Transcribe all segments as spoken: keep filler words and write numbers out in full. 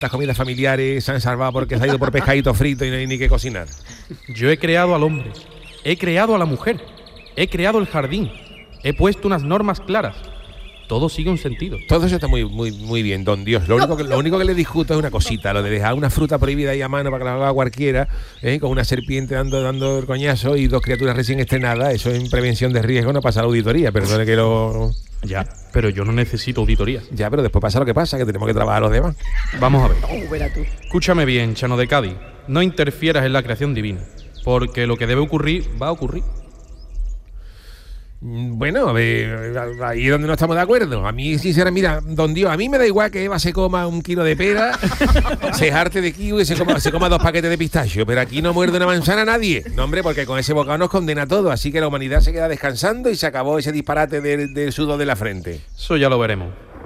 Las comidas familiares se han salvado porque se ha ido por pescadito frito y no hay ni que cocinar. Yo he creado al hombre, he creado a la mujer, he creado el jardín, he puesto unas normas claras. Todo sigue un sentido. Todo eso está muy, muy, muy bien, don Dios. Lo único que, lo único que le discuto es una cosita, lo de dejar una fruta prohibida ahí a mano para que la haga cualquiera, ¿eh? Con una serpiente dando, dando el coñazo y dos criaturas recién estrenadas. Eso en prevención de riesgo no pasa a la auditoría, perdone que lo... Ya, pero yo no necesito auditorías. Ya, pero después pasa lo que pasa, que tenemos que trabajar los demás. Vamos a ver. Escúchame bien, Chano de Cádiz. No interfieras en la creación divina, porque lo que debe ocurrir va a ocurrir. Bueno, a ver, ahí es donde no estamos de acuerdo. A mí, sinceramente, mira, don Dios, a mí me da igual que Eva se coma un kilo de pera, se jarte de kiwi y se coma, se coma dos paquetes de pistacho, pero aquí no muerde una manzana nadie. No, hombre, porque con ese bocado nos condena todo, así que la humanidad se queda descansando y se acabó ese disparate del de sudor de la frente. Eso ya lo veremos.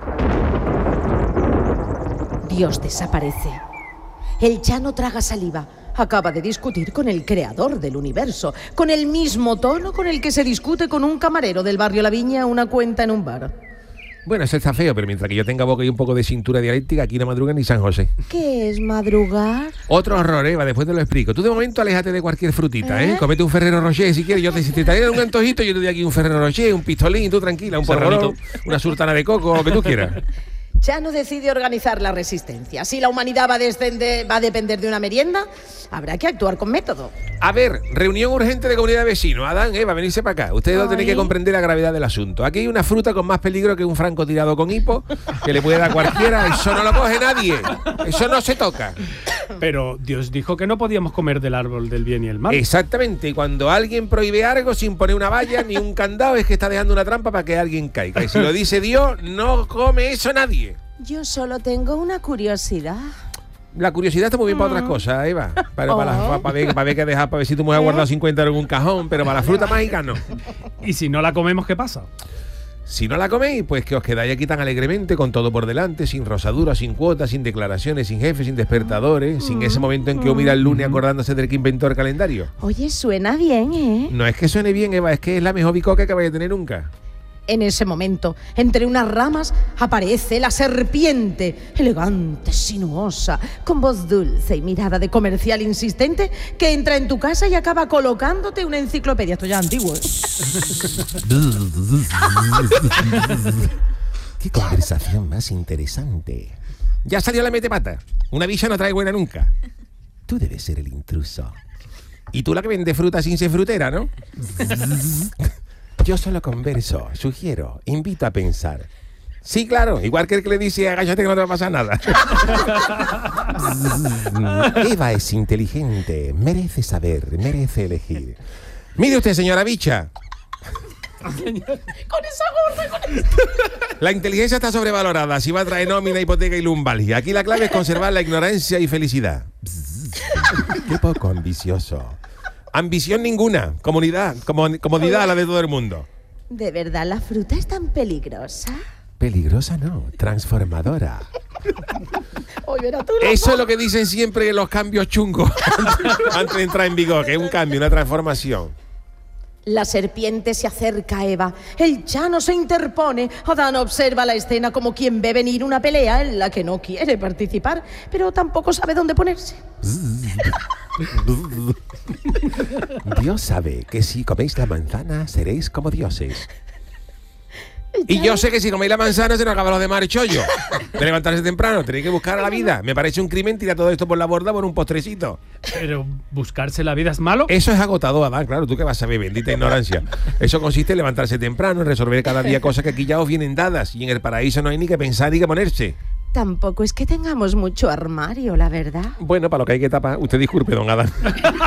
Dios desaparece. El Chano traga saliva. Acaba de discutir con el creador del universo, con el mismo tono con el que se discute con un camarero del barrio La Viña una cuenta en un bar. Bueno, eso está feo, pero mientras que yo tenga boca y un poco de cintura dialéctica, aquí no madruga ni San José. ¿Qué es madrugar? Otro horror, Eva, después te lo explico. Tú de momento aléjate de cualquier frutita, ¿eh? ¿Eh? Comete un Ferrero Rocher si quieres. Yo te, si te traía un antojito, yo te doy aquí un Ferrero Rocher, un pistolín, tú tranquila, un porrón, una sultana de coco, lo que tú quieras. Chano decide organizar la resistencia. Si la humanidad va a, descender, va a depender de una merienda, habrá que actuar con método. A ver, reunión urgente de comunidad de vecinos. Adán, Eva, venirse para acá. Ustedes dos tenéis que comprender la gravedad del asunto. Aquí hay una fruta con más peligro que un francotirador con hipo, que le puede dar cualquiera. Eso no lo coge nadie. Eso no se toca. Pero Dios dijo que no podíamos comer del árbol del bien y el mal. Exactamente. Y cuando alguien prohíbe algo sin poner una valla ni un candado, es que está dejando una trampa para que alguien caiga. Y si lo dice Dios, no come eso nadie. Yo solo tengo una curiosidad. La curiosidad está muy bien para otras cosas, Eva. Para, Oh. para, para, para, ver, para ver qué dejar, para ver si tu mujer ha guardado cincuenta en algún cajón, pero para la fruta mágica no. ¿Y si no la comemos, qué pasa? Si no la coméis, pues que os quedáis aquí tan alegremente, con todo por delante, sin rosaduras, sin cuotas, sin declaraciones, sin jefes, sin despertadores, sin ese momento en que os mira el lunes acordándose del que inventó el calendario. Oye, suena bien, ¿eh? No es que suene bien, Eva, es que es la mejor bicoca que vais a tener nunca. En ese momento, entre unas ramas, aparece la serpiente, elegante, sinuosa, con voz dulce y mirada de comercial insistente, que entra en tu casa y acaba colocándote una enciclopedia. Esto ya es antiguo, ¿eh? Qué conversación más interesante. Ya salió la metepata. Una bicha no trae buena nunca. Tú debes ser el intruso. Y tú la que vende fruta sin ser frutera, ¿no? Yo solo converso, sugiero, invito a pensar. Sí, claro, igual que el que le dice agáchate que no te va a pasar nada. Eva es inteligente, merece saber, merece elegir. Mire usted, señora bicha. Con esa gorra, con esa... La inteligencia está sobrevalorada, si va a traer nómina, hipoteca y lumbalgia. Aquí la clave es conservar la ignorancia y felicidad. Qué poco ambicioso. Ambición ninguna, comunidad, comun- comodidad a la de todo el mundo. ¿De verdad la fruta es tan peligrosa? Peligrosa no, transformadora. Oye, era tú, Eso es lo que dicen siempre los cambios chungos antes de entrar en vigor, que es un cambio, una transformación. La serpiente se acerca a Eva. El Chano se interpone. Adán observa la escena como quien ve venir una pelea en la que no quiere participar, pero tampoco sabe dónde ponerse. Dios sabe que si coméis la manzana seréis como dioses. Y yo sé que si coméis la manzana se nos acaba los demás el chollo. De levantarse temprano, tenéis que buscar a la vida. Me parece un crimen tirar todo esto por la borda por un postrecito. Pero buscarse la vida es malo. Eso es agotador, Adán, claro, tú qué vas a ver, bendita ignorancia. Eso consiste en levantarse temprano, en resolver cada día cosas que aquí ya os vienen dadas. Y en el paraíso no hay ni que pensar ni que ponerse. Tampoco es que tengamos mucho armario, la verdad. Bueno, para lo que hay que tapar. Usted disculpe, don Adán.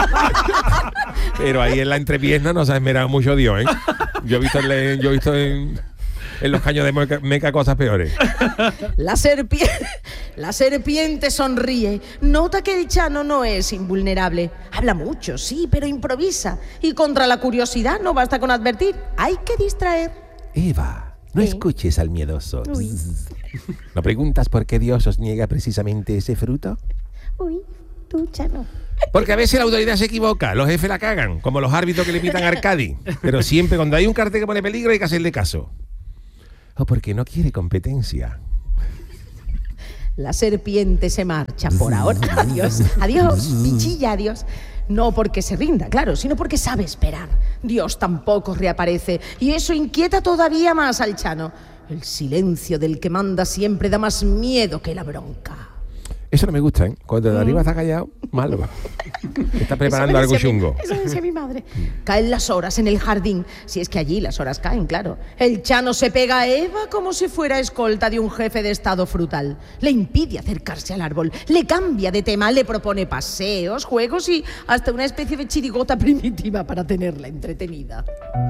Pero ahí en la entrepierna nos ha esmerado mucho Dios, ¿eh? Yo he visto en, yo he visto en, en los caños de meca, meca cosas peores. La serpiente, la serpiente sonríe. Nota que el Chano no es invulnerable. Habla mucho, sí, pero improvisa. Y contra la curiosidad no basta con advertir. Hay que distraer. Eva, no ¿Eh? escuches al miedoso. Uy. ¿No preguntas por qué Dios os niega precisamente ese fruto? Uy, tú, Chano. Porque a veces la autoridad se equivoca, los jefes la cagan, como los árbitros que le pitan a Arcadi. Pero siempre cuando hay un cartel que pone peligro hay que hacerle caso. O porque no quiere competencia. La serpiente se marcha por ahora. Adiós, adiós, pichilla, adiós. No porque se rinda, claro, sino porque sabe esperar. Dios tampoco reaparece y eso inquieta todavía más al Chano. El silencio del que manda siempre da más miedo que la bronca. Eso no me gusta, ¿eh? Cuando de arriba está callado, malo. Está preparando algo chungo. Mi, eso decía mi madre. Caen las horas en el jardín, si es que allí las horas caen, claro. El Chano se pega a Eva como si fuera escolta de un jefe de estado frutal. Le impide acercarse al árbol, le cambia de tema, le propone paseos, juegos y hasta una especie de chirigota primitiva para tenerla entretenida.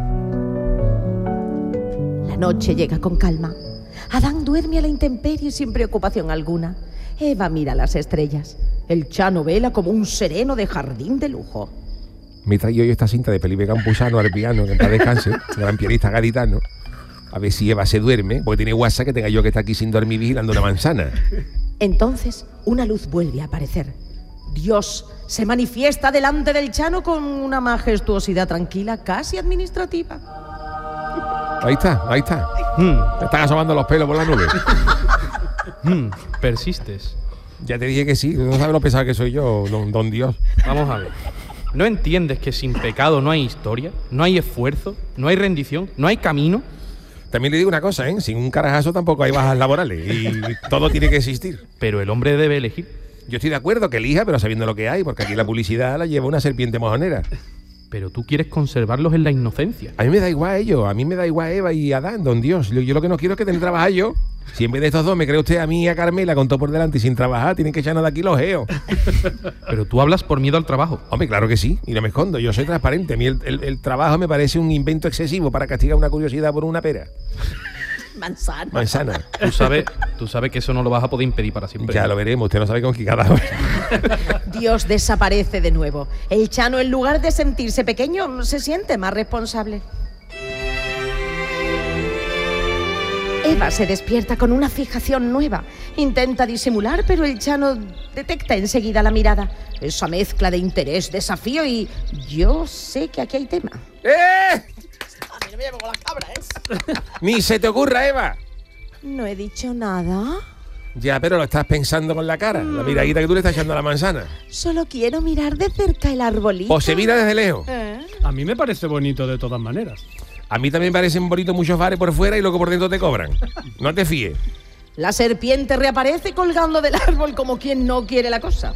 La noche llega con calma. Adán duerme a la intemperie sin preocupación alguna. Eva mira las estrellas. El Chano vela como un sereno de jardín de lujo. Me traigo yo esta cinta de Felipe Campuzano al piano, que en paz descanse, gran pianista gaditano. A ver si Eva se duerme, porque tiene guasa que tenga yo que estar aquí sin dormir vigilando una manzana. Entonces, una luz vuelve a aparecer. Dios se manifiesta delante del Chano con una majestuosidad tranquila, casi administrativa. Ahí está, ahí está. Hmm, Te están asomando los pelos por la nube. hmm, persistes. Ya te dije que sí, no sabes lo pesado que soy yo, don, don Dios. Vamos a ver. ¿No entiendes que sin pecado no hay historia? ¿No hay esfuerzo? ¿No hay rendición? ¿No hay camino? También le digo una cosa, ¿eh? Sin un carajazo tampoco hay bajas laborales y todo tiene que existir. Pero el hombre debe elegir. Yo estoy de acuerdo que elija, pero sabiendo lo que hay, porque aquí la publicidad la lleva una serpiente mojonera. Pero tú quieres conservarlos en la inocencia. A mí me da igual ellos, a mí me da igual Eva y Adán, don Dios. Yo, yo lo que no quiero es que tenga que trabajar yo. Si en vez de estos dos me cree usted a mí y a Carmela con todo por delante y sin trabajar, tienen que echarnos de aquí los geos. Pero tú hablas por miedo al trabajo. Hombre, claro que sí, y no me escondo, yo soy transparente. A mí el, el, el trabajo me parece un invento excesivo para castigar una curiosidad por una pera. Manzana. Manzana. Tú sabes, tú sabes que eso no lo vas a poder impedir para siempre. Ya lo veremos, usted no sabe con qué cada vez. Dios desaparece de nuevo. El Chano, en lugar de sentirse pequeño, se siente más responsable. Eva se despierta con una fijación nueva. Intenta disimular, pero el Chano detecta enseguida la mirada. Esa mezcla de interés, desafío y... yo sé que aquí hay tema. ¡Eh! A mí no me llevo con las cabras, ¿eh? Ni se te ocurra, Eva. No he dicho nada. Ya, pero lo estás pensando con la cara. La miradita que tú le estás echando a la manzana. Solo quiero mirar de cerca el arbolito. O se mira desde lejos. ¿Eh? A mí me parece bonito de todas maneras. A mí también parecen bonitos muchos bares por fuera y luego por dentro te cobran. No te fíes. La serpiente reaparece colgando del árbol como quien no quiere la cosa.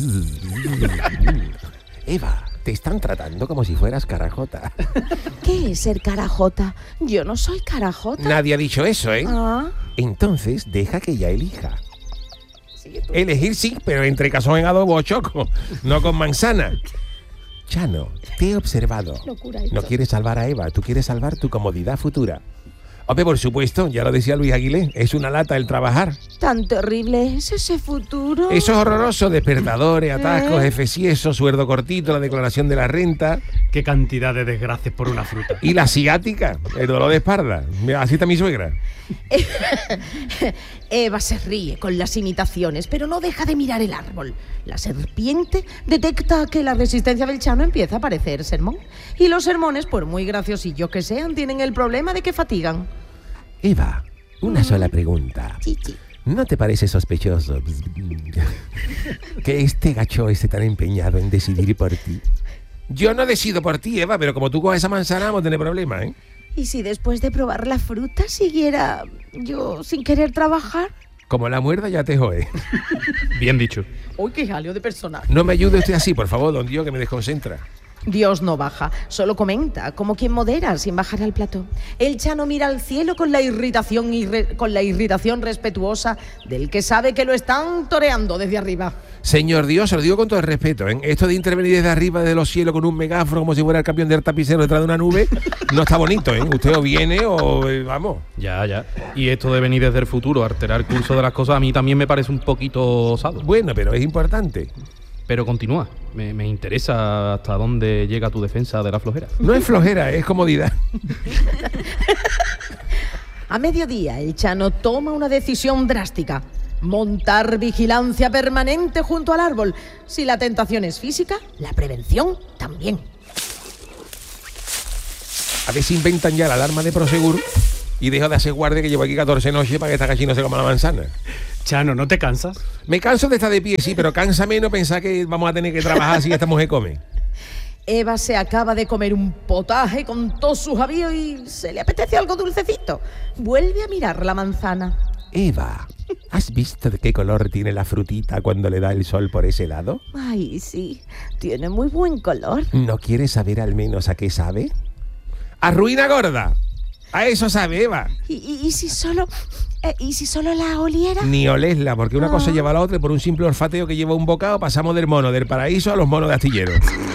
Eva, te están tratando como si fueras carajota. ¿Qué es ser carajota? Yo no soy carajota. Nadie ha dicho eso, ¿eh? Ah, Entonces, deja que ella elija. sigue tú. Elegir sí, pero entre cazón en adobo o choco, no con manzana. Chano, te he observado. Locura esto. No quieres salvar a Eva, tú quieres salvar tu comodidad futura. Hombre, por supuesto, ya lo decía Luis Aguilé, es una lata el trabajar. ¿Tan terrible es ese futuro? Eso es horroroso, despertadores, atascos, ¿Eh? efesieso, sueldo cortito, la declaración de la renta Qué cantidad de desgracias por una fruta. y la ciática, el dolor de espalda. Mira, así está mi suegra. Eva se ríe con las imitaciones, pero no deja de mirar el árbol. La serpiente detecta que la resistencia del Chano empieza a parecer sermón. Y los sermones, por muy graciosillos que sean, tienen el problema de que fatigan. Eva, una sola pregunta. Chichi. ¿No te parece sospechoso que este gacho esté tan empeñado en decidir por ti? Yo no decido por ti, Eva, pero como tú coges esa manzana vamos a tener problemas, ¿eh? ¿Y si después de probar la fruta siguiera yo sin querer trabajar? Como la muerda ya te jode. Bien dicho. Uy, qué jaleo de personaje. No me ayude usted así, por favor, don Dios, que me desconcentra. Dios no baja, solo comenta, como quien modera sin bajar al plató. El Chano mira al cielo con la irritación irre- con la irritación respetuosa del que sabe que lo están toreando desde arriba. Señor Dios, se lo digo con todo el respeto, ¿eh? Esto de intervenir desde arriba, desde los cielos, con un megáfono como si fuera el campeón del tapicero detrás de una nube, no está bonito, ¿eh? Usted o viene o... eh, vamos. Ya, ya. Y esto de venir desde el futuro, alterar el curso de las cosas, a mí también me parece un poquito osado. Bueno, pero es importante. Pero continúa. Me, me interesa hasta dónde llega tu defensa de la flojera. No es flojera, es comodidad. A mediodía, el Chano toma una decisión drástica. Montar vigilancia permanente junto al árbol. Si la tentación es física, la prevención también. A ver si inventan ya la alarma de Prosegur y dejo de hacer guardia que llevo aquí catorce noches para que esta gallina se coma la manzana. Chano, ¿no te cansas? Me canso de estar de pie, sí, pero cansa menos pensar que vamos a tener que trabajar si esta mujer come. Eva se acaba de comer un potaje con todos sus avíos y se le apetece algo dulcecito. Vuelve a mirar la manzana. Eva, ¿has visto de qué color tiene la frutita cuando le da el sol por ese lado? Ay, sí, tiene muy buen color. ¿No quieres saber al menos a qué sabe? ¡A ruina gorda! A eso sabe, Eva. ¿Y, y, y si solo eh, y si solo la oliera? Ni olesla, porque una Ah. cosa lleva a la otra y por un simple olfateo que lleva un bocado pasamos del mono del paraíso a los monos de astillero.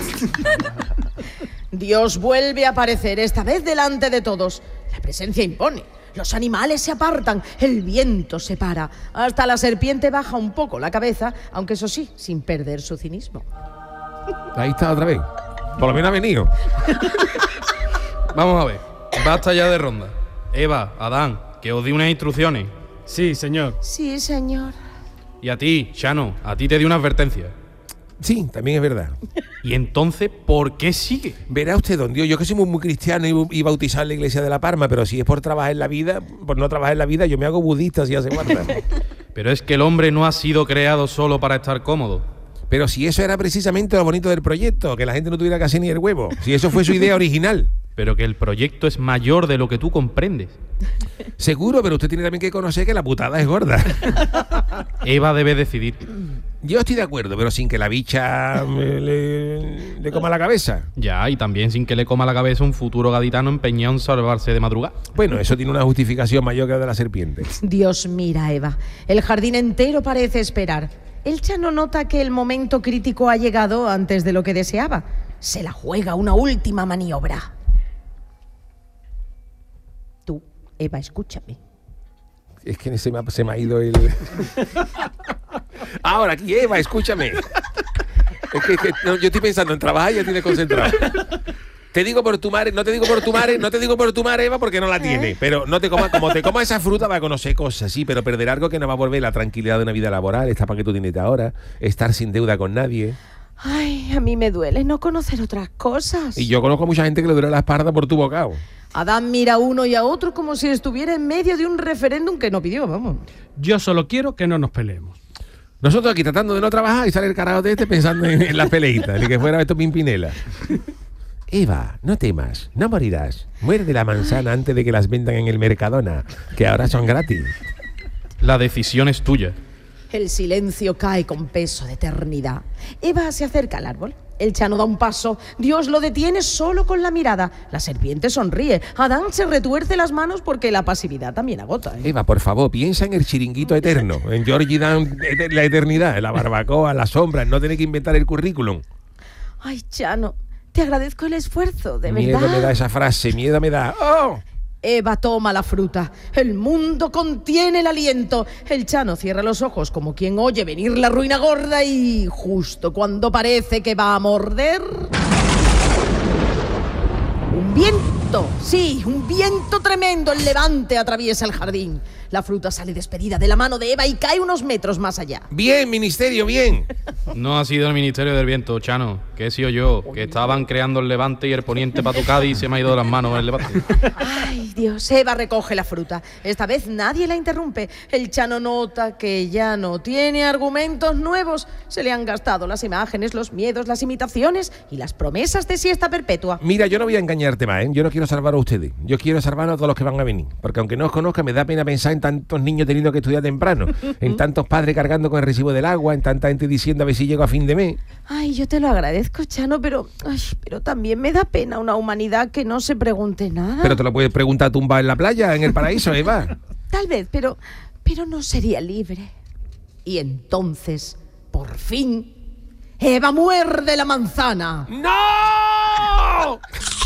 Dios vuelve a aparecer, esta vez delante de todos. La presencia impone. Los animales se apartan, el viento se para. Hasta la serpiente baja un poco la cabeza, aunque eso sí, sin perder su cinismo. Ahí está otra vez. Por lo menos ha venido. Vamos a ver, basta ya de ronda. Eva, Adán, que os di unas instrucciones. Sí, señor. Sí, señor. Y a ti, Chano, a ti te di una advertencia. Sí, también es verdad. ¿Y entonces por qué sigue? Verá usted, don Dios, yo que soy muy, muy cristiano y, y bautizado en la iglesia de La Parma, pero si es por trabajar en la vida, por no trabajar en la vida, yo me hago budista si hace falta. Pero es que el hombre no ha sido creado solo para estar cómodo. Pero si eso era precisamente lo bonito del proyecto, que la gente no tuviera que hacer ni el huevo. Si eso fue su idea original. Pero que el proyecto es mayor de lo que tú comprendes. Seguro, pero usted tiene también que conocer que la putada es gorda. Eva debe decidir. Yo estoy de acuerdo, pero sin que la bicha me le, le coma la cabeza. Ya, y también sin que le coma la cabeza un futuro gaditano empeñado en salvarse de madrugada. Bueno, eso tiene una justificación mayor que la de la serpiente. Dios mira a Eva. El jardín entero parece esperar. El Chano nota que el momento crítico ha llegado antes de lo que deseaba. Se la juega una última maniobra. Tú, Eva, escúchame. Es que se me ha, se me ha ido el... Ahora, aquí, Eva, escúchame. Es que, es que no, yo estoy pensando en trabajar y ya tienes concentrado. Te digo por tu madre, no te digo por tu madre, no te digo por tu madre, Eva, porque no la tiene. Pero no te comas, como te comas esa fruta, va a conocer cosas, sí, pero perder algo que no va a volver la tranquilidad de una vida laboral, esta para que tú tienes ahora, estar sin deuda con nadie. Ay, a mí me duele no conocer otras cosas. Y yo conozco mucha gente que le duele la espalda por tu bocado. Adán mira a uno y a otro como si estuviera en medio de un referéndum que no pidió, vamos. Yo solo quiero que no nos peleemos. Nosotros aquí tratando de no trabajar y sale el carajo de este pensando en, en las peleitas, ni que fuera esto Pimpinela. Eva, no temas, no morirás. Muerde la manzana antes de que las vendan en el Mercadona, que ahora son gratis. La decisión es tuya. El silencio cae con peso de eternidad. Eva se acerca al árbol. El Chano da un paso. Dios lo detiene solo con la mirada. La serpiente sonríe. Adán se retuerce las manos porque la pasividad también agota, ¿eh? Eva, por favor, piensa en el chiringuito eterno, en Georgie Dan, la eternidad, la barbacoa, la sombra, no tener que inventar el currículum. Ay, Chano, te agradezco el esfuerzo, de Miedo verdad. me da esa frase, miedo me da. ¡Oh! Eva toma la fruta. El mundo contiene el aliento. El Chano cierra los ojos como quien oye venir la ruina gorda y justo cuando parece que va a morder... Un viento, sí, un viento tremendo. El levante atraviesa el jardín. La fruta sale despedida de la mano de Eva y cae unos metros más allá. Bien, ministerio, bien. No ha sido el Ministerio del Viento, Chano, que he sido yo, que estaban creando el levante y el poniente para tu Cádiz y se me ha ido de las manos el levante. Ay, Dios, Eva recoge la fruta. Esta vez nadie la interrumpe. El Chano nota que ya no tiene argumentos nuevos. Se le han gastado las imágenes, los miedos, las imitaciones y las promesas de siesta perpetua. Mira, yo no voy a engañarte más, ¿eh? Yo no quiero salvar a ustedes. Yo quiero salvar a todos los que van a venir. Porque aunque no os conozca, me da pena pensar en tantos niños teniendo que estudiar temprano, en tantos padres cargando con el recibo del agua, en tanta gente diciendo a ver si llego a fin de mes. Ay, yo te lo agradezco, Chano, pero, ay, pero también me da pena una humanidad que no se pregunte nada. Pero te lo puedes preguntar tumba en la playa, en el paraíso, Eva. Tal vez, pero, pero no sería libre. Y entonces, por fin, Eva muerde la manzana. ¡No!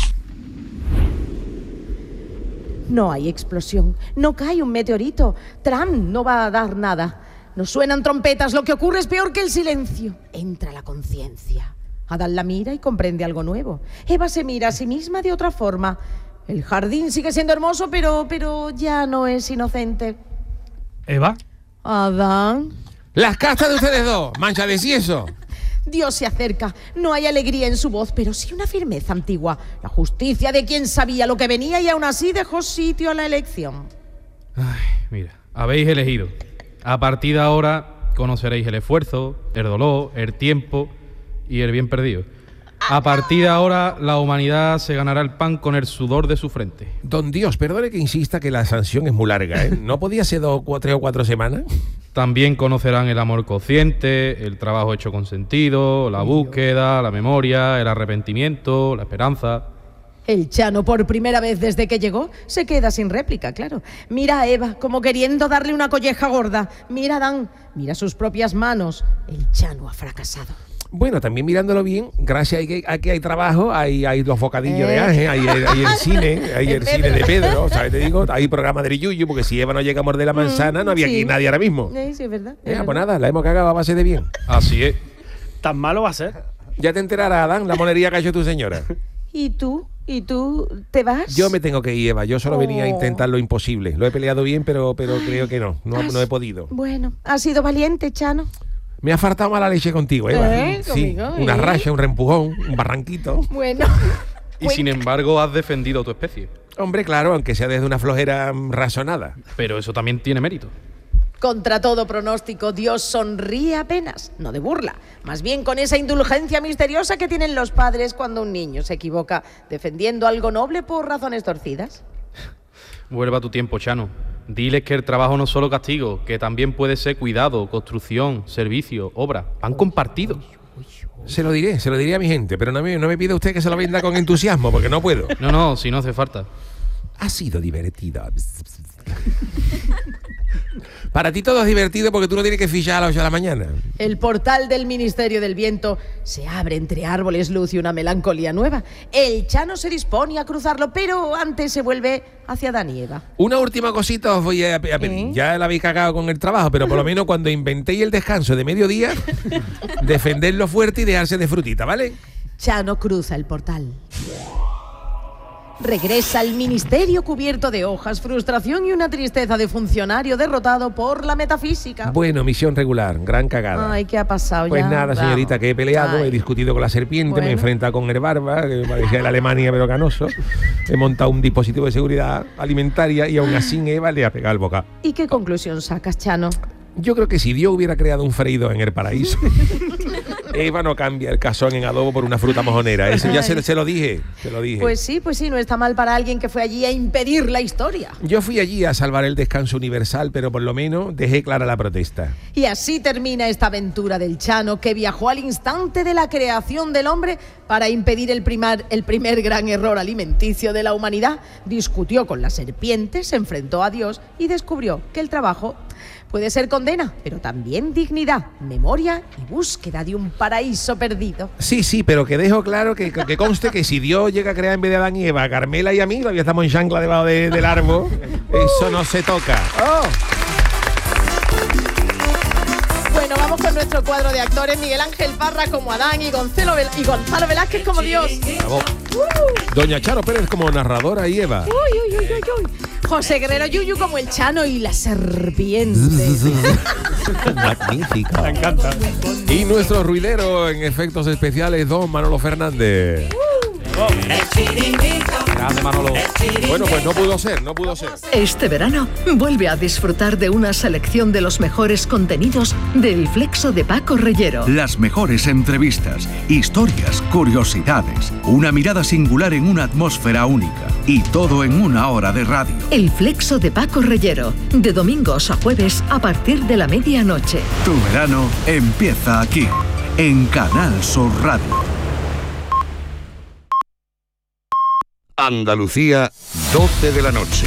No hay explosión, no cae un meteorito. Trump no va a dar nada. No suenan trompetas, lo que ocurre es peor que el silencio. Entra la conciencia. Adán la mira y comprende algo nuevo. Eva se mira a sí misma de otra forma. El jardín sigue siendo hermoso, pero, pero ya no es inocente. Eva, Adán. Las castas de ustedes dos, mancha de sieso. Dios se acerca. No hay alegría en su voz, pero sí una firmeza antigua. La justicia de quien sabía lo que venía y aún así dejó sitio a la elección. Ay, mira, habéis elegido. A partir de ahora conoceréis el esfuerzo, el dolor, el tiempo y el bien perdido. A partir de ahora, la humanidad se ganará el pan con el sudor de su frente. Don Dios, perdone que insista que la sanción es muy larga, ¿eh? ¿No podía ser dos, cuatro, tres o cuatro semanas? También conocerán el amor consciente, el trabajo hecho con sentido, la búsqueda, la memoria, el arrepentimiento, la esperanza. El Chano, por primera vez desde que llegó, se queda sin réplica, claro. Mira a Eva, como queriendo darle una colleja gorda. Mira a Adán, mira sus propias manos. El Chano ha fracasado. Bueno, también mirándolo bien, gracias a que, a que hay trabajo, hay, hay los bocadillos ¿Eh? de Ángel, hay, hay, hay el cine, hay el, El cine Pedro. de Pedro, ¿sabes? Te digo, hay programa de Yuyu, porque si Eva no llega a morder la manzana, no había sí. aquí nadie ahora mismo. Sí, sí, es verdad. es Eh, pues verdad. nada, la hemos cagado a base de bien. Así es. ¿Tan malo va a ser? Ya te enterarás, Adán, la monería que ha hecho tu señora. ¿Y tú? ¿Y tú te vas? Yo me tengo que ir, Eva, yo solo venía a Oh. intentar lo imposible. Lo he peleado bien, pero, pero creo que no, no, no he podido. Bueno, has sido valiente, Chano. Me ha faltado mala leche contigo, Eva. ¿Eh? Sí, Conmigo, una ¿eh? racha, un reempujón, un barranquito. Bueno. Y sin embargo, has defendido tu especie. Hombre, claro, aunque sea desde una flojera mm, razonada. Pero eso también tiene mérito. Contra todo pronóstico, Dios sonríe apenas, no de burla, más bien con esa indulgencia misteriosa que tienen los padres cuando un niño se equivoca defendiendo algo noble por razones torcidas. Vuelva a tu tiempo, Chano. Diles que el trabajo no es solo castigo, que también puede ser cuidado, construcción, servicio, obra, pan compartido. Se lo diré, se lo diré a mi gente, pero no me, no me pida usted que se lo venda con entusiasmo, porque no puedo. No, no, si no hace falta. Ha sido divertido. Para ti todo es divertido porque tú no tienes que fichar a las ocho de la mañana. El portal del Ministerio del Viento se abre entre árboles, luz y una melancolía nueva. El Chano se dispone a cruzarlo, pero antes se vuelve hacia Adán y Eva. Una última cosita os voy a, a pedir. ¿Eh? Ya la habéis cagado con el trabajo, pero por lo menos cuando inventéis el descanso de mediodía, defenderlo fuerte y dejarse de frutita, ¿vale? Chano cruza el portal. Regresa al ministerio cubierto de hojas, frustración y una tristeza de funcionario derrotado por la metafísica. Bueno, misión regular, gran cagada. Ay, ¿qué ha pasado Pues ya? nada, señorita, que he peleado, Ay. he discutido con la serpiente, Bueno. me he enfrentado con el barba, que parecía de la Alemania pero canoso. He montado un dispositivo de seguridad alimentaria y aún así Eva le ha pegado el boca. ¿Y qué conclusión sacas, Chano? Yo creo que si Dios hubiera creado un freído en el paraíso, Eva no cambia el cazón en adobo por una fruta mojonera. Eso ya se, se lo dije, se lo dije. Pues sí, pues sí, no está mal para alguien que fue allí a impedir la historia. Yo fui allí a salvar el descanso universal, pero por lo menos dejé clara la protesta. Y así termina esta aventura del Chano, que viajó al instante de la creación del hombre para impedir el, primar, el primer gran error alimenticio de la humanidad. Discutió con la serpiente, se enfrentó a Dios y descubrió que el trabajo puede ser condena, pero también dignidad, memoria y búsqueda de un paraíso perdido. Sí, sí, pero que dejo claro que, que conste que si Dios llega a crear en vez de Adán y Eva a Carmela y a mí, todavía estamos en chancla debajo de, del árbol, eso no se toca. ¡Oh! Bueno, vamos con nuestro cuadro de actores. Miguel Ángel Parra como Adán y Gonzalo, Vel- y Gonzalo Velázquez como Dios. Bravo. Doña Charo Pérez como narradora y Eva. Uy, uy, uy, uy, uy. José Guerrero Yuyu como el Chano y la serpiente. Magnífico. Me encanta. Y nuestro ruidero en efectos especiales, don Manolo Fernández. Grande Manolo. Bueno, pues no pudo ser, no pudo ser. Este verano vuelve a disfrutar de una selección de los mejores contenidos del Flexo de Paco Reyero. Las mejores entrevistas, historias, curiosidades, una mirada singular en una atmósfera única y todo en una hora de radio. El Flexo de Paco Reyero, de domingos a jueves a partir de la medianoche. Tu verano empieza aquí, en Canal Sur Radio. Andalucía, doce de la noche.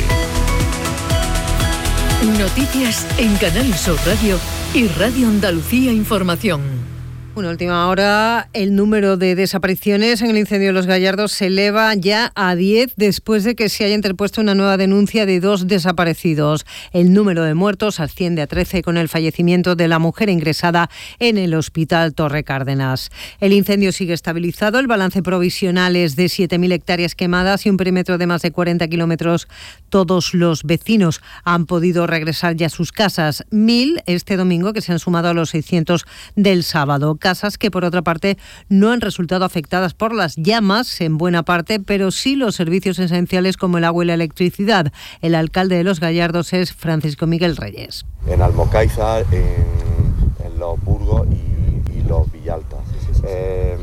Noticias en Canal Sur Radio y Radio Andalucía Información. Una última hora, el número de desapariciones en el incendio de Los Gallardos se eleva ya a diez después de que se haya interpuesto una nueva denuncia de dos desaparecidos. El número de muertos asciende a trece con el fallecimiento de la mujer ingresada en el Hospital Torre Cárdenas. El incendio sigue estabilizado, el balance provisional es de siete mil hectáreas quemadas y un perímetro de más de cuarenta kilómetros Todos los vecinos han podido regresar ya a sus casas. Mil este domingo, que se han sumado a los seiscientos del sábado. Casas que, por otra parte, no han resultado afectadas por las llamas, en buena parte, pero sí los servicios esenciales como el agua y la electricidad. El alcalde de Los Gallardos es Francisco Miguel Reyes. En Almocáizar, en, en Los Burgos y, y Los Villaltas. Eh,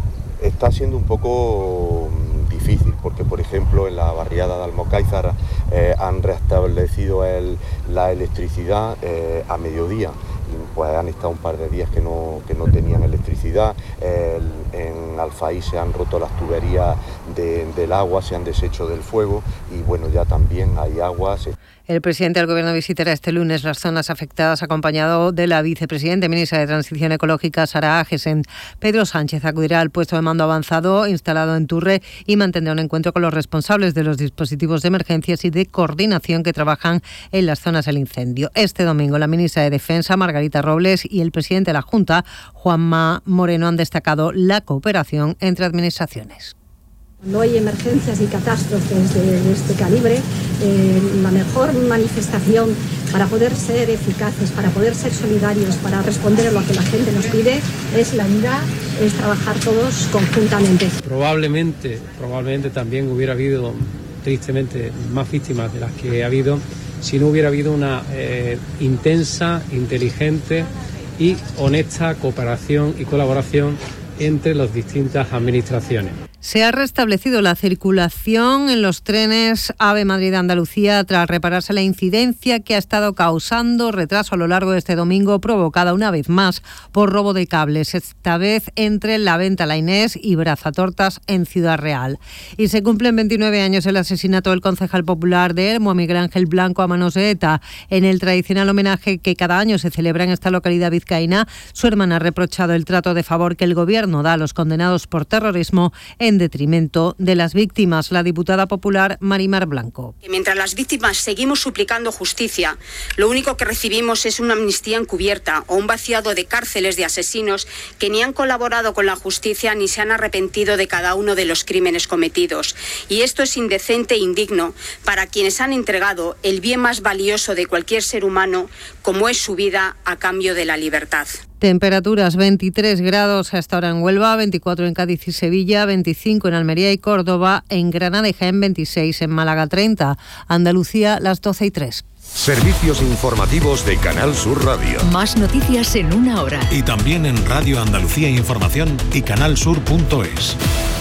está siendo un poco difícil porque, por ejemplo, en la barriada de Almocáizar eh, han restablecido el, la electricidad eh, a mediodía. Pues han estado un par de días que no, que no tenían electricidad. El, en Alfaí se han roto las tuberías de, del agua, se han deshecho del fuego y bueno, ya también hay agua. Se... El presidente del Gobierno visitará este lunes las zonas afectadas acompañado de la vicepresidenta y ministra de Transición Ecológica, Sara Agesen. Pedro Sánchez acudirá al puesto de mando avanzado instalado en Turre y mantendrá un encuentro con los responsables de los dispositivos de emergencias y de coordinación que trabajan en las zonas del incendio. Este domingo la ministra de Defensa, Margarita Robles, y el presidente de la Junta, Juanma Moreno, han destacado la cooperación entre administraciones. Cuando hay emergencias y catástrofes de, de este calibre, eh, la mejor manifestación para poder ser eficaces, para poder ser solidarios, para responder a lo que la gente nos pide, es la unidad, es trabajar todos conjuntamente. Probablemente, probablemente también hubiera habido, tristemente, más víctimas de las que ha habido si no hubiera habido una eh, intensa, inteligente y honesta cooperación y colaboración entre las distintas administraciones. Se ha restablecido la circulación en los trenes AVE Madrid-Andalucía tras repararse la incidencia que ha estado causando retraso a lo largo de este domingo, provocada una vez más por robo de cables, esta vez entre La Venta La Inés y Brazatortas en Ciudad Real. Y se cumplen veintinueve años el asesinato del concejal popular de Hermo, Miguel Ángel Blanco, a manos de ETA. En el tradicional homenaje que cada año se celebra en esta localidad vizcaína, su hermana ha reprochado el trato de favor que el gobierno da a los condenados por terrorismo en detrimento de las víctimas. La diputada popular Marimar Blanco. Mientras las víctimas seguimos suplicando justicia, lo único que recibimos es una amnistía encubierta o un vaciado de cárceles de asesinos que ni han colaborado con la justicia ni se han arrepentido de cada uno de los crímenes cometidos. Y esto es indecente e indigno para quienes han entregado el bien más valioso de cualquier ser humano, como es su vida, a cambio de la libertad. Temperaturas: veintitrés grados hasta ahora en Huelva, veinticuatro en Cádiz y Sevilla, veinticinco en Almería y Córdoba, en Granada y Jaén veintiséis, en Málaga treinta, Andalucía las doce y tres. Servicios informativos de Canal Sur Radio. Más noticias en una hora. Y también en Radio Andalucía Información y canalsur punto es.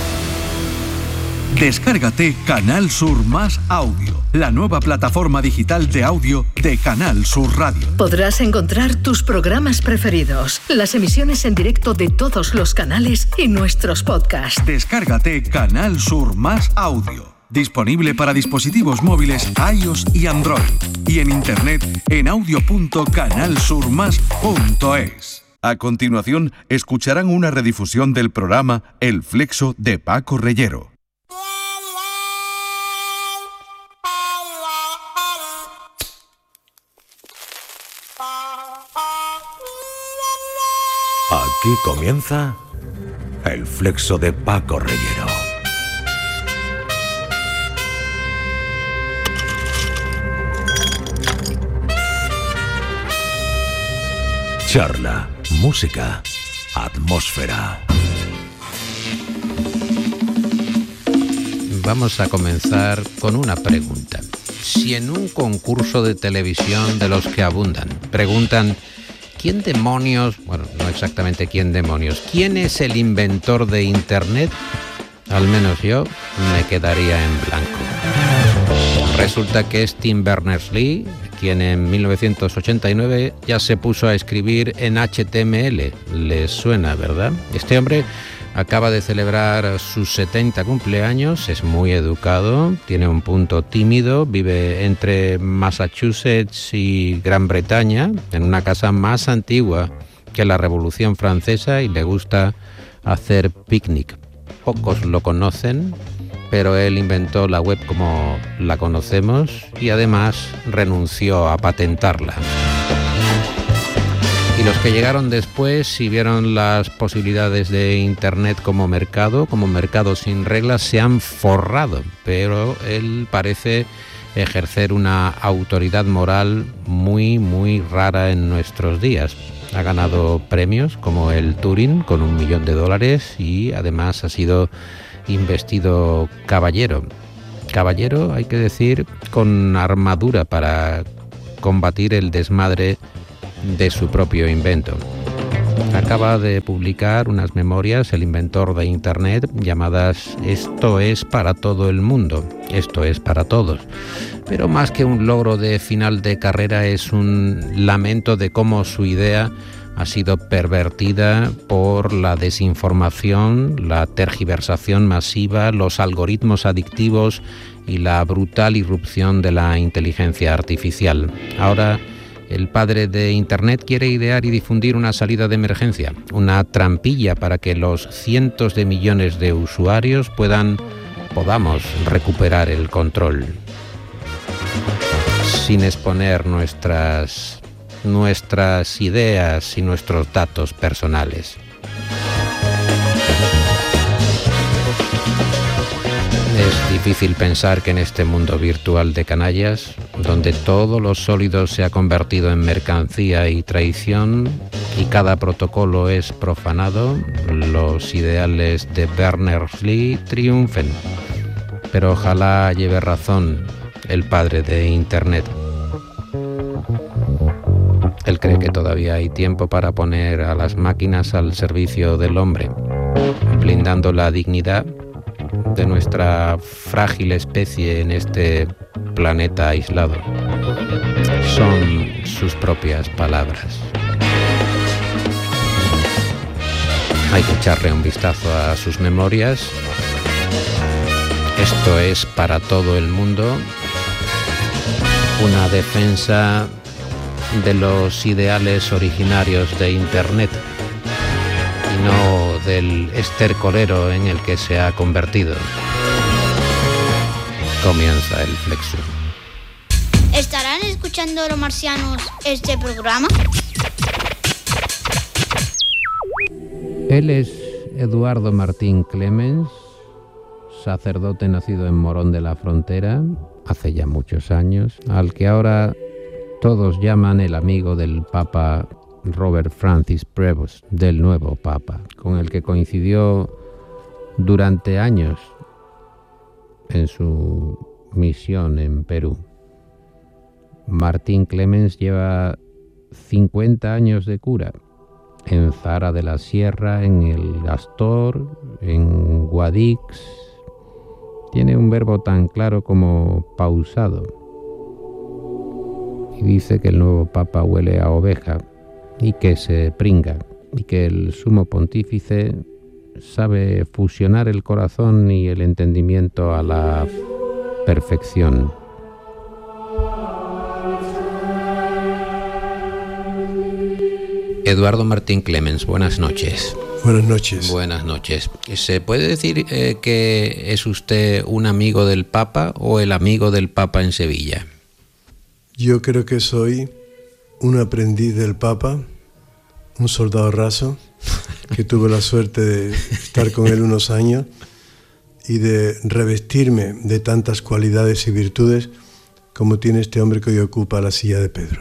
Descárgate Canal Sur Más Audio, la nueva plataforma digital de audio de Canal Sur Radio. Podrás encontrar tus programas preferidos, las emisiones en directo de todos los canales y nuestros podcasts. Descárgate Canal Sur Más Audio, disponible para dispositivos móviles iOS y Android, y en internet en audio punto canal sur más punto es. A continuación, escucharán una redifusión del programa El Flexo de Paco Reyero. Aquí comienza El Flexo de Paco Reyero. Charla, música, atmósfera. Vamos a comenzar con una pregunta. Si en un concurso de televisión de los que abundan preguntan ¿quién demonios, bueno, no exactamente quién demonios, quién es el inventor de Internet? Al menos yo me quedaría en blanco. Resulta que es Tim Berners-Lee, quien en mil novecientos ochenta y nueve ya se puso a escribir en H T M L. Les suena, ¿verdad? Este hombre acaba de celebrar sus setenta cumpleaños, es muy educado, tiene un punto tímido, vive entre Massachusetts y Gran Bretaña, en una casa más antigua que la Revolución Francesa, y le gusta hacer picnic. Pocos lo conocen, pero él inventó la web como la conocemos y además renunció a patentarla. Y los que llegaron después y vieron las posibilidades de Internet como mercado, como mercado sin reglas, se han forrado. Pero él parece ejercer una autoridad moral muy, muy rara en nuestros días. Ha ganado premios como el Turing con un millón de dólares y además ha sido investido caballero. Caballero, hay que decir, con armadura para combatir el desmadre de su propio invento. Acaba de publicar unas memorias, el inventor de Internet, llamadas Esto es para todo el mundo, esto es para todos. Pero más que un logro de final de carrera, es un lamento de cómo su idea ha sido pervertida por la desinformación, la tergiversación masiva, los algoritmos adictivos y la brutal irrupción de la inteligencia artificial. Ahora, el padre de Internet quiere idear y difundir una salida de emergencia, una trampilla para que los cientos de millones de usuarios puedan, podamos recuperar el control, sin exponer nuestras, nuestras ideas y nuestros datos personales. Es difícil pensar que en este mundo virtual de canallas, donde todo lo sólido se ha convertido en mercancía y traición y cada protocolo es profanado, los ideales de Berners-Lee triunfen. Pero ojalá lleve razón el padre de Internet. Él cree que todavía hay tiempo para poner a las máquinas al servicio del hombre, blindando la dignidad de nuestra frágil especie en este planeta aislado. Son sus propias palabras. Hay que echarle un vistazo a sus memorias. Esto es para todo el mundo. Una defensa de los ideales originarios de Internet y no del estercolero en el que se ha convertido. Comienza el Flexo. ¿Estarán escuchando los marcianos este programa? Él es Eduardo Martín Clemens, sacerdote nacido en Morón de la Frontera hace ya muchos años, al que ahora todos llaman el amigo del Papa Robert Francis Prevost, del nuevo Papa, con el que coincidió durante años en su misión en Perú. Martín Clemens lleva cincuenta años de cura en Zara de la Sierra, en el Astor, en Guadix. Tiene un verbo tan claro como pausado. Y dice que el nuevo Papa huele a oveja y que se pringa, y que el sumo pontífice sabe fusionar el corazón y el entendimiento a la perfección. Eduardo Martín Clemens, buenas noches. Buenas noches. Buenas noches. ¿Se puede decir eh, que es usted un amigo del Papa o el amigo del Papa en Sevilla? Yo creo que soy un aprendiz del Papa, un soldado raso, que tuve la suerte de estar con él unos años y de revestirme de tantas cualidades y virtudes como tiene este hombre que hoy ocupa la silla de Pedro.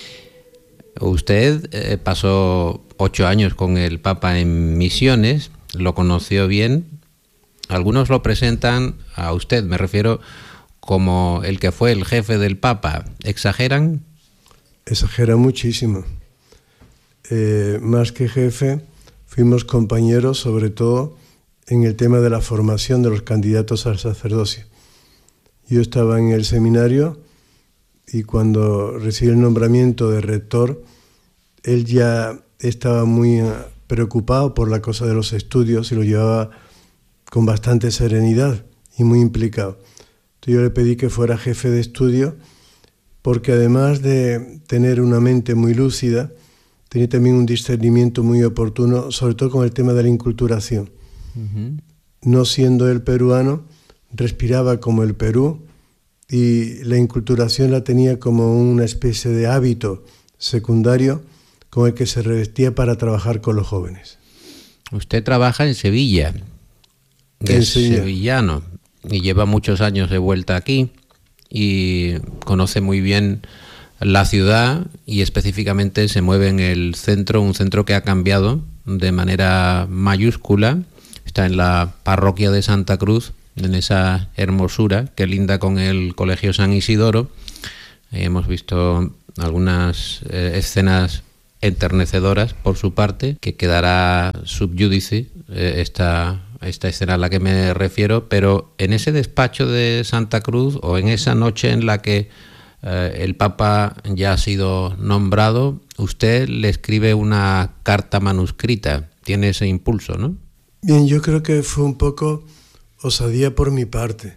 Usted eh, pasó ocho años con el Papa en Misiones, lo conoció bien. Algunos lo presentan a usted, me refiero, como el que fue el jefe del Papa. ¿Exageran? Exagera muchísimo. Eh, más que jefe, fuimos compañeros, sobre todo en el tema de la formación de los candidatos al sacerdocio. Yo estaba en el seminario y cuando recibí el nombramiento de rector, él ya estaba muy preocupado por la cosa de los estudios y lo llevaba con bastante serenidad y muy implicado. Entonces yo le pedí que fuera jefe de estudio porque además de tener una mente muy lúcida, tenía también un discernimiento muy oportuno, sobre todo con el tema de la inculturación. Uh-huh. No siendo él peruano, respiraba como el Perú y la inculturación la tenía como una especie de hábito secundario con el que se revestía para trabajar con los jóvenes. Usted trabaja en Sevilla, es sevillano y lleva muchos años de vuelta aquí y conoce muy bien la ciudad y específicamente se mueve en el centro, un centro que ha cambiado de manera mayúscula. Está en la parroquia de Santa Cruz, en esa hermosura que linda con el Colegio San Isidoro. Eh, hemos visto algunas eh, escenas enternecedoras por su parte, que quedará sub judice eh, esta, esta escena a la que me refiero, pero en ese despacho de Santa Cruz o en esa noche en la que eh, el Papa ya ha sido nombrado, usted le escribe una carta manuscrita, tiene ese impulso, ¿no? Bien, yo creo que fue un poco osadía por mi parte.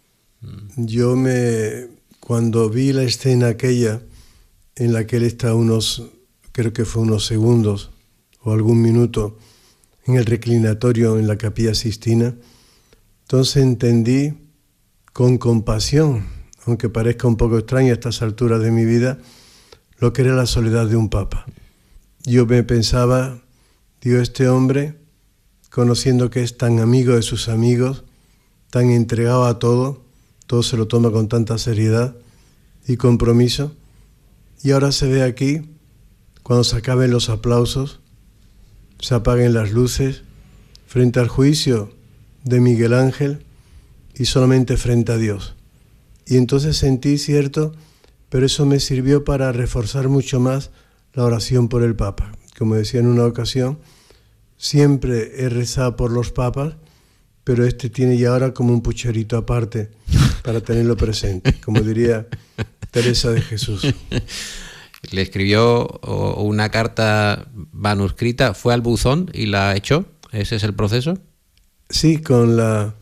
Mm. Yo me, cuando vi la escena aquella en la que él está unos, creo que fue unos segundos o algún minuto en el reclinatorio en la Capilla Sixtina, entonces entendí con compasión, aunque parezca un poco extraño a estas alturas de mi vida, lo que era la soledad de un papa. Yo me pensaba, digo, este hombre, conociendo que es tan amigo de sus amigos, tan entregado a todo, todo se lo toma con tanta seriedad y compromiso, y ahora se ve aquí, cuando se acaben los aplausos, se apaguen las luces, frente al juicio de Miguel Ángel y solamente frente a Dios. Y entonces sentí cierto, pero eso me sirvió para reforzar mucho más la oración por el Papa. Como decía en una ocasión, siempre he rezado por los papas, pero este tiene ya ahora como un pucherito aparte para tenerlo presente, como diría Teresa de Jesús. Le escribió una carta manuscrita, fue al buzón y la echó. ¿Ese es el proceso? Sí, con la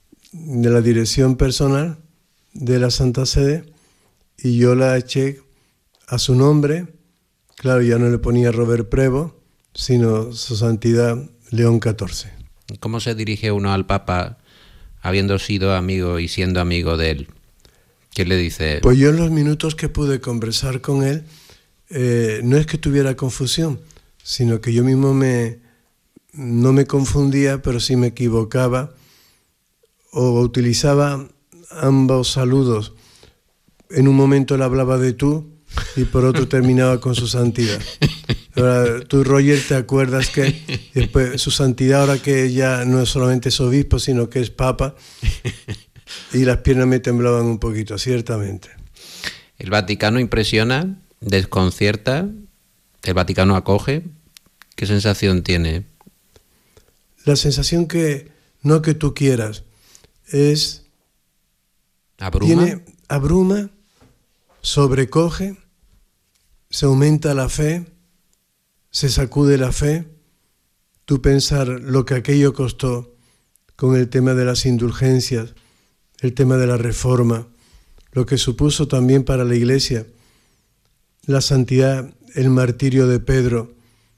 de la dirección personal de la Santa Sede, y yo la eché a su nombre. Claro, ya no le ponía Robert Prevo, sino Su Santidad León catorce. ¿Cómo se dirige uno al Papa habiendo sido amigo y siendo amigo de él? ¿Qué le dice? Pues yo en los minutos que pude conversar con él, eh, no es que tuviera confusión, sino que yo mismo me, no me confundía, pero sí me equivocaba o utilizaba ambos saludos. En un momento él hablaba de tú y por otro terminaba con su santidad. Ahora, tú, Roger, te acuerdas que después su santidad, ahora que ya no es solamente es obispo, sino que es papa, y las piernas me temblaban un poquito, ciertamente. El Vaticano impresiona, desconcierta, el Vaticano acoge. ¿Qué sensación tiene? La sensación que, no que tú quieras, es... ¿Abruma? Tiene, abruma, sobrecoge, se aumenta la fe, se sacude la fe. Tú pensar lo que aquello costó con el tema de las indulgencias, el tema de la reforma, lo que supuso también para la Iglesia, la santidad, el martirio de Pedro,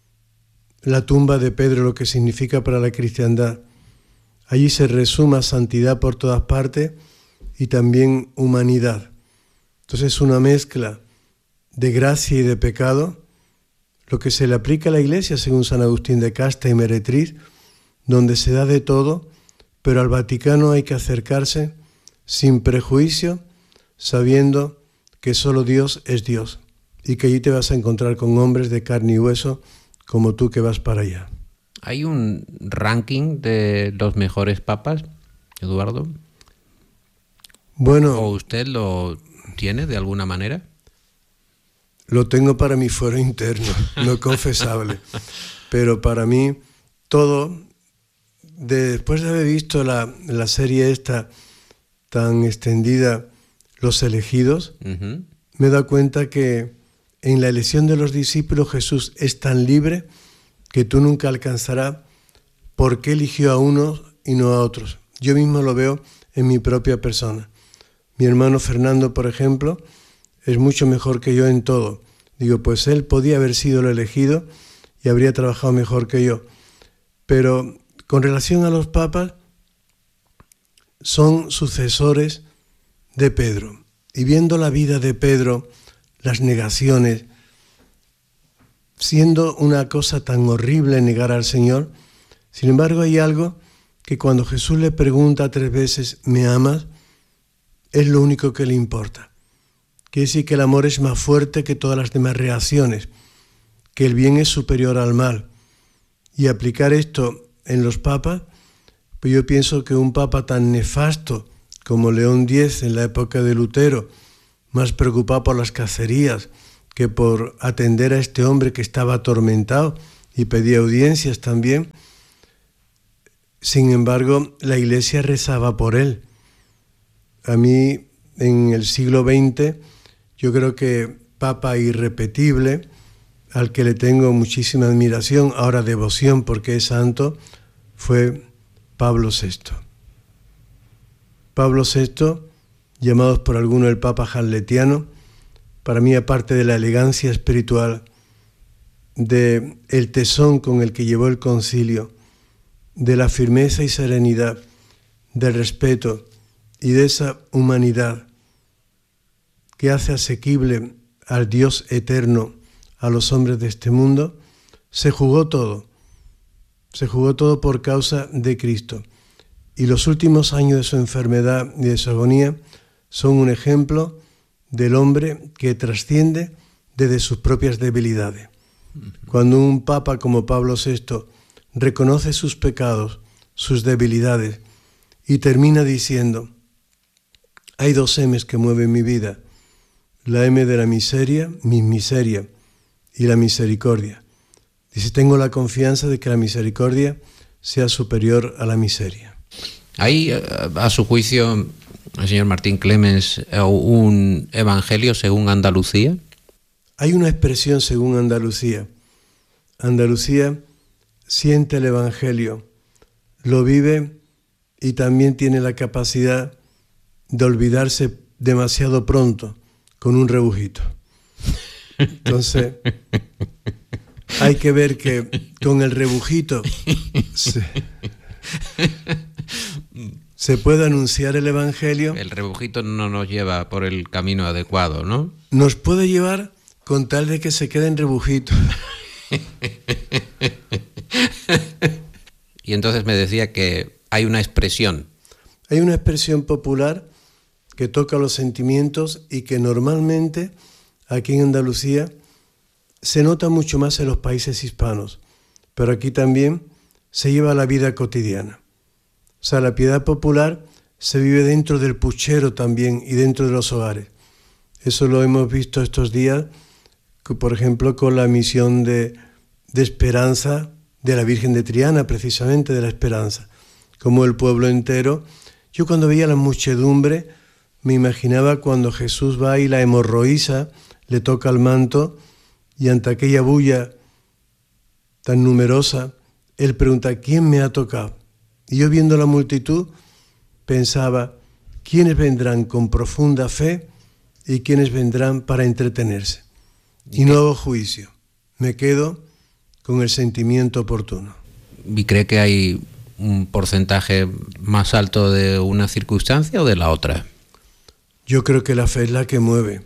la tumba de Pedro, lo que significa para la cristiandad. Allí se resuma santidad por todas partes y también humanidad. Entonces es una mezcla de gracia y de pecado, lo que se le aplica a la Iglesia según San Agustín de Casta y Meretriz, donde se da de todo, pero al Vaticano hay que acercarse sin prejuicio, sabiendo que solo Dios es Dios y que allí te vas a encontrar con hombres de carne y hueso como tú que vas para allá. ¿Hay un ranking de los mejores papas, Eduardo? Bueno, ¿o usted lo tiene de alguna manera? Lo tengo para mi fuero interno, no confesable. Pero para mí, todo, después de haber visto la, la serie esta tan extendida, Los Elegidos, uh-huh. me he dado cuenta que en la elección de los discípulos Jesús es tan libre que tú nunca alcanzarás por qué eligió a unos y no a otros. Yo mismo lo veo en mi propia persona. Mi hermano Fernando, por ejemplo, es mucho mejor que yo en todo. Digo, pues él podía haber sido el elegido y habría trabajado mejor que yo. Pero con relación a los papas, son sucesores de Pedro. Y viendo la vida de Pedro, las negaciones, siendo una cosa tan horrible negar al Señor, sin embargo hay algo que cuando Jesús le pregunta tres veces, ¿me amas?, es lo único que le importa. Quiere decir que el amor es más fuerte que todas las demás reacciones, que el bien es superior al mal. Y aplicar esto en los papas, pues yo pienso que un papa tan nefasto como León X en la época de Lutero, más preocupado por las cacerías que por atender a este hombre que estaba atormentado y pedía audiencias también, sin embargo, la Iglesia rezaba por él. A mí, en el siglo veinte, yo creo que papa irrepetible, al que le tengo muchísima admiración, ahora devoción porque es santo, fue Pablo sexto. Pablo sexto, llamados por algunos el Papa Hamletiano, para mí, aparte de la elegancia espiritual, de el tesón con el que llevó el concilio, de la firmeza y serenidad, del respeto y de esa humanidad que hace asequible al Dios eterno a los hombres de este mundo, se jugó todo, se jugó todo por causa de Cristo. Y los últimos años de su enfermedad y de su agonía son un ejemplo del hombre que trasciende desde sus propias debilidades. Cuando un papa como Pablo sexto reconoce sus pecados, sus debilidades, y termina diciendo, hay dos M's que mueven mi vida, la M de la miseria, mi miseria, y la misericordia. Dice, tengo la confianza de que la misericordia sea superior a la miseria. ¿Hay, a su juicio, el señor Martín Clemens, un evangelio según Andalucía? Hay una expresión según Andalucía. Andalucía siente el evangelio, lo vive y también tiene la capacidad de olvidarse demasiado pronto con un rebujito. Entonces, hay que ver que con el rebujito se, se puede anunciar el evangelio. El rebujito no nos lleva por el camino adecuado, ¿no? Nos puede llevar con tal de que se quede en rebujito. Y entonces me decía que hay una expresión. Hay una expresión popular que toca los sentimientos y que normalmente aquí en Andalucía se nota mucho más en los países hispanos, pero aquí también se lleva a la vida cotidiana. O sea, la piedad popular se vive dentro del puchero también y dentro de los hogares. Eso lo hemos visto estos días, por ejemplo, con la misión de, de esperanza de la Virgen de Triana, precisamente de la esperanza, como el pueblo entero. Yo cuando veía la muchedumbre me imaginaba cuando Jesús va y la hemorroísa le toca el manto y ante aquella bulla tan numerosa, él pregunta, ¿quién me ha tocado? Y yo viendo la multitud pensaba, ¿quiénes vendrán con profunda fe y quiénes vendrán para entretenerse? Y no hago juicio, me quedo con el sentimiento oportuno. ¿Y cree que hay un porcentaje más alto de una circunstancia o de la otra? Yo creo que la fe es la que mueve.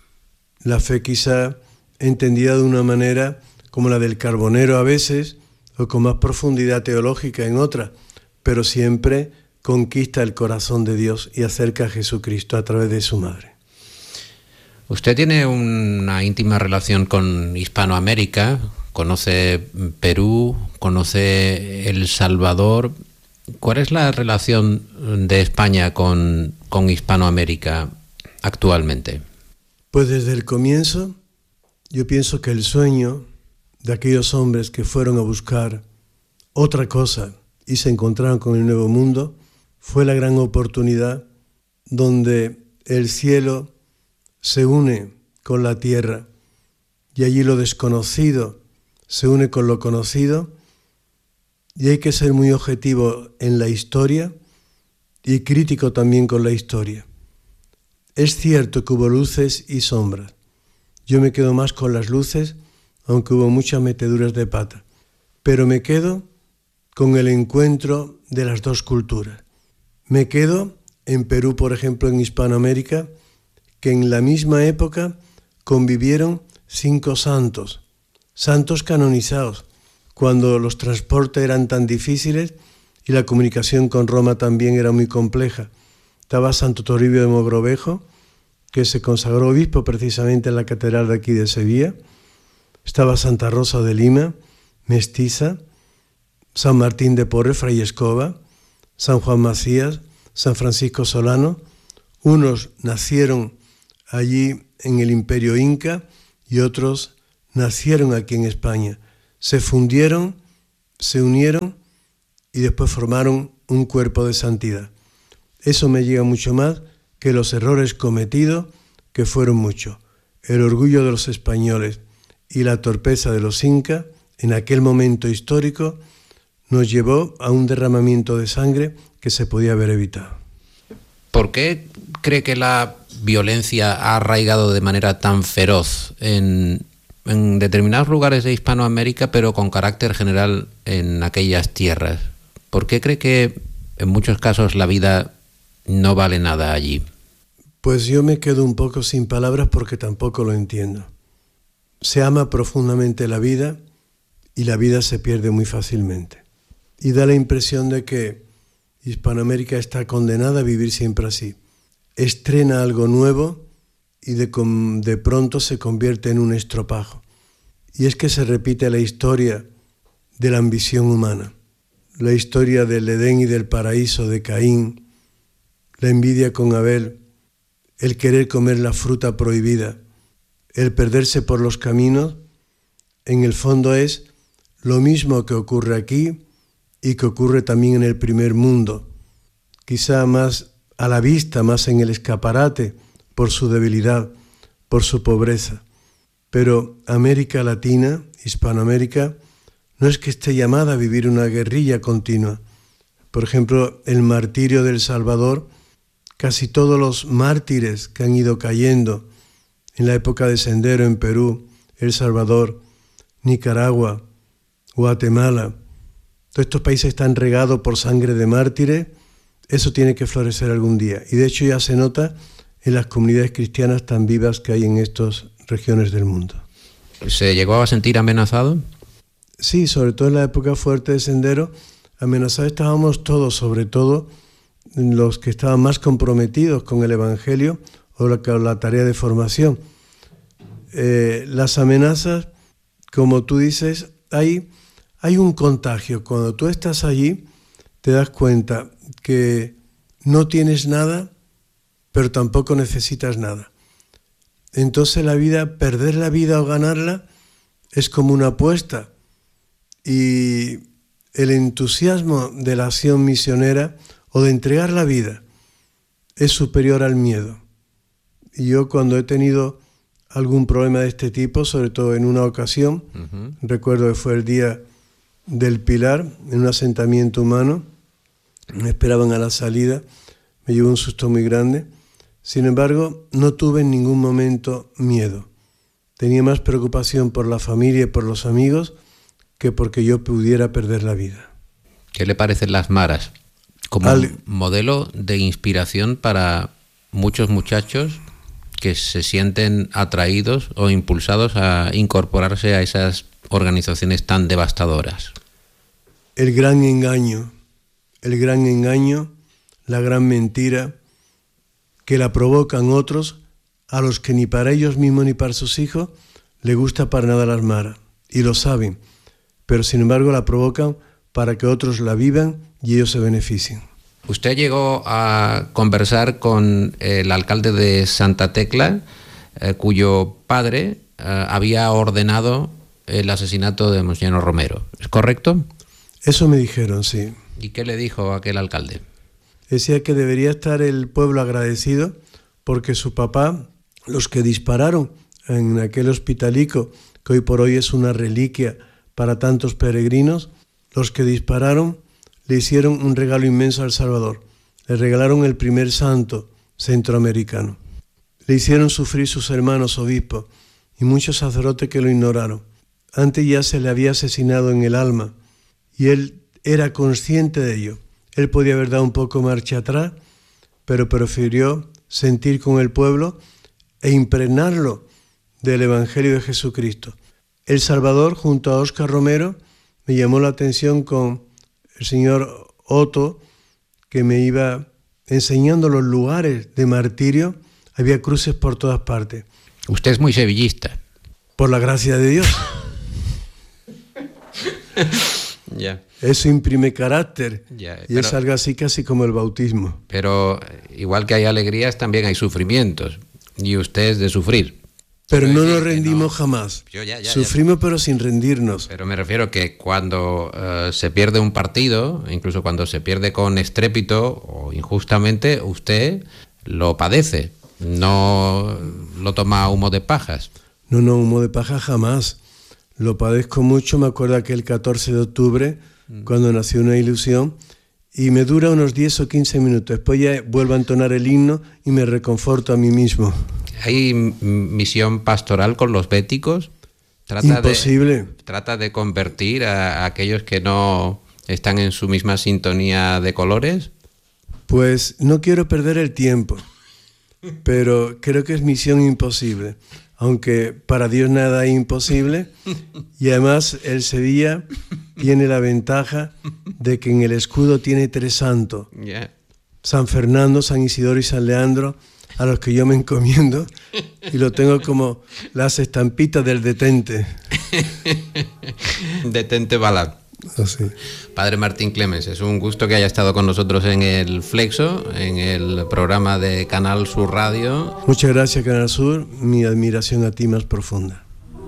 La fe quizá entendida de una manera como la del carbonero a veces, o con más profundidad teológica en otra, pero siempre conquista el corazón de Dios y acerca a Jesucristo a través de su madre. Usted tiene una íntima relación con Hispanoamérica, conoce Perú, conoce El Salvador. ¿Cuál es la relación de España con, con Hispanoamérica actualmente? Pues desde el comienzo yo pienso que el sueño de aquellos hombres que fueron a buscar otra cosa y se encontraron con el Nuevo Mundo fue la gran oportunidad donde el cielo se une con la tierra y allí lo desconocido se une con lo conocido, y hay que ser muy objetivo en la historia y crítico también con la historia. Es cierto que hubo luces y sombras. Yo me quedo más con las luces, aunque hubo muchas meteduras de pata, pero me quedo con el encuentro de las dos culturas. Me quedo en Perú, por ejemplo, en Hispanoamérica, que en la misma época convivieron cinco santos, santos canonizados, cuando los transportes eran tan difíciles y la comunicación con Roma también era muy compleja. Estaba Santo Toribio de Mogrovejo, que se consagró obispo precisamente en la catedral de aquí de Sevilla. Estaba Santa Rosa de Lima, mestiza, San Martín de Porres, Fray Escoba, San Juan Macías, San Francisco Solano. Unos nacieron allí en el Imperio Inca y otros nacieron aquí en España. Se fundieron, se unieron y después formaron un cuerpo de santidad. Eso me llega mucho más que los errores cometidos, que fueron muchos. El orgullo de los españoles y la torpeza de los incas en aquel momento histórico nos llevó a un derramamiento de sangre que se podía haber evitado. ¿Por qué cree que la violencia ha arraigado de manera tan feroz en, en determinados lugares de Hispanoamérica, pero con carácter general en aquellas tierras? ¿Por qué cree que en muchos casos la vida no vale nada allí? Pues yo me quedo un poco sin palabras porque tampoco lo entiendo. Se ama profundamente la vida y la vida se pierde muy fácilmente. Y da la impresión de que Hispanoamérica está condenada a vivir siempre así. Estrena algo nuevo y de, de pronto se convierte en un estropajo. Y es que se repite la historia de la ambición humana, la historia del Edén y del paraíso de Caín, la envidia con Abel, el querer comer la fruta prohibida, el perderse por los caminos. En el fondo es lo mismo que ocurre aquí y que ocurre también en el primer mundo, quizá más a la vista, más en el escaparate, por su debilidad, por su pobreza. Pero América Latina, Hispanoamérica, no es que esté llamada a vivir una guerrilla continua. Por ejemplo, el martirio del Salvador, casi todos los mártires que han ido cayendo en la época de Sendero en Perú, El Salvador, Nicaragua, Guatemala, todos estos países están regados por sangre de mártires. Eso tiene que florecer algún día. Y de hecho ya se nota en las comunidades cristianas tan vivas que hay en estas regiones del mundo. ¿Se llegó a sentir amenazado? Sí, sobre todo en la época fuerte de Sendero, amenazados estábamos todos, sobre todo los que estaban más comprometidos con el Evangelio o la, con la tarea de formación. Eh, las amenazas, como tú dices, hay, hay un contagio. Cuando tú estás allí, te das cuenta que no tienes nada, pero tampoco necesitas nada. Entonces la vida, perder la vida o ganarla, es como una apuesta. Y el entusiasmo de la acción misionera o de entregar la vida es superior al miedo. Y yo cuando he tenido algún problema de este tipo, sobre todo en una ocasión, uh-huh. recuerdo que fue el día del Pilar, en un asentamiento humano, me esperaban a la salida, me llevó un susto muy grande. Sin embargo, no tuve en ningún momento miedo. Tenía más preocupación por la familia y por los amigos que porque yo pudiera perder la vida. ¿Qué le parecen las maras? Como Al... modelo de inspiración para muchos muchachos que se sienten atraídos o impulsados a incorporarse a esas organizaciones tan devastadoras. El gran engaño, el gran engaño, la gran mentira que la provocan otros a los que ni para ellos mismos ni para sus hijos les gusta para nada las maras, y lo saben, pero sin embargo la provocan para que otros la vivan y ellos se beneficien. Usted llegó a conversar con el alcalde de Santa Tecla, eh, cuyo padre eh, había ordenado el asesinato de Monseñor Romero. ¿Es correcto? Eso me dijeron, sí. ¿Y qué le dijo aquel alcalde? Decía que debería estar el pueblo agradecido porque su papá, los que dispararon en aquel hospitalico, que hoy por hoy es una reliquia para tantos peregrinos, los que dispararon le hicieron un regalo inmenso a El Salvador. Le regalaron el primer santo centroamericano. Le hicieron sufrir sus hermanos obispos y muchos sacerdotes que lo ignoraron. Antes ya se le había asesinado en el alma y él era consciente de ello. Él podía haber dado un poco marcha atrás, pero prefirió sentir con el pueblo e impregnarlo del Evangelio de Jesucristo. El Salvador, junto a Óscar Romero, me llamó la atención con el señor Otto, que me iba enseñando los lugares de martirio, había cruces por todas partes. Usted es muy sevillista. Por la gracia de Dios. Ya. Eso imprime carácter. Ya, y pero, es algo así casi como el bautismo. Pero igual que hay alegrías, también hay sufrimientos. Y usted es de sufrir. Pero Quiero no decir nos que rendimos no. jamás. Yo ya, ya, Sufrimos ya. pero sin rendirnos. Pero me refiero que cuando uh, se pierde un partido, incluso cuando se pierde con estrépito o injustamente, usted lo padece. No lo toma a humo de pajas. No, no, humo de paja jamás. Lo padezco mucho. Me acuerdo aquel catorce de octubre, mm. cuando nació una ilusión, y me dura unos diez o quince minutos. Después ya vuelvo a entonar el himno y me reconforto a mí mismo. ¿Hay misión pastoral con los béticos? Trata Imposible. De, trata de convertir a, a aquellos que no están en su misma sintonía de colores. Pues no quiero perder el tiempo, pero creo que es misión imposible. Aunque para Dios nada es imposible, y además el Sevilla tiene la ventaja de que en el escudo tiene tres santos, yeah. San Fernando, San Isidoro y San Leandro, a los que yo me encomiendo, y lo tengo como las estampitas del detente. Detente Balán. Así. Padre Martín Clemens, es un gusto que haya estado con nosotros en el Flexo, en el programa de Canal Sur Radio. Muchas gracias, Canal Sur. Mi admiración a ti más profunda.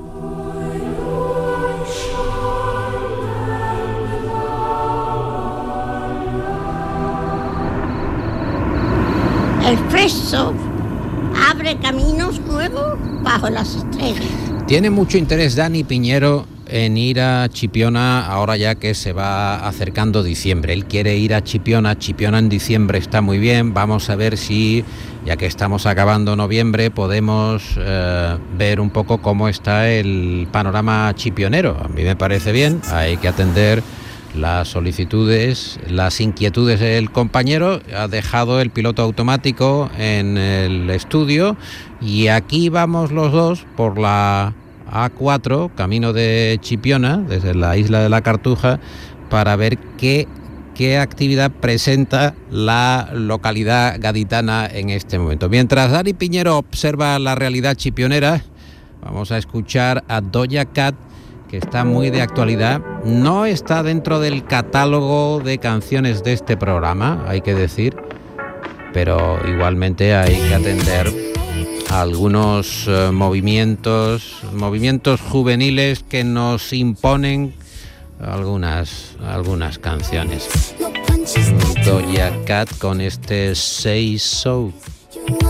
El Flexo abre caminos nuevos bajo las estrellas. Tiene mucho interés Dani Piñero en ir a Chipiona ahora ya que se va acercando diciembre. Él quiere ir a Chipiona. Chipiona en diciembre está muy bien. Vamos a ver si, ya que estamos acabando noviembre, podemos eh, ver un poco cómo está el panorama chipionero. A mí me parece bien. Hay que atender las solicitudes, las inquietudes del compañero. Ha dejado el piloto automático en el estudio y aquí vamos los dos por la A cuatro, camino de Chipiona, desde la isla de la Cartuja, para ver qué, qué actividad presenta la localidad gaditana en este momento. Mientras Dani Piñero observa la realidad chipionera, vamos a escuchar a Doja Cat, que está muy de actualidad. No está dentro del catálogo de canciones de este programa, hay que decir, pero igualmente hay que atender a algunos uh, movimientos, movimientos juveniles que nos imponen algunas, algunas canciones. Doja Cat con este Say So.